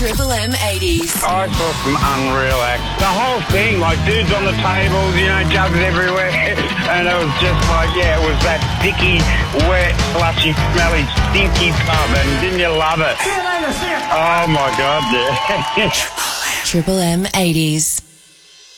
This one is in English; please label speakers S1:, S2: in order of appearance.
S1: Triple M 80s.
S2: I saw some unreal acts. The whole thing, like dudes on the tables, you know, jugs everywhere. And it was just like, yeah, it was that sticky, wet, slushy, smelly, stinky pub. And didn't you love it? Oh my God, yeah.
S1: Triple M 80s.